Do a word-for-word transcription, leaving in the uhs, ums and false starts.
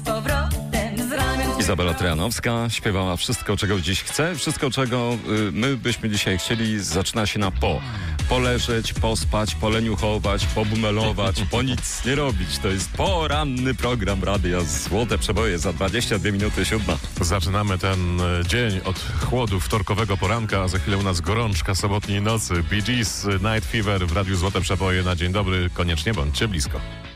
powrotem z ramion. Izabela Trojanowska śpiewała wszystko, czego dziś chce. Wszystko, czego y, my byśmy dzisiaj chcieli, zaczyna się na po. Poleżeć, pospać, poleniuchować, pobumelować, po nic nie robić. To jest poranny program Radia Złote Przeboje za dwadzieścia dwie minuty siódma. Zaczynamy ten e, dzień od chłodu wtorkowego poranka, a za chwilę u nas gorączka sobotniej nocy. Bee Gees, Night Fever w Radiu Złote Przeboje na dzień dobry. Koniecznie bądźcie blisko.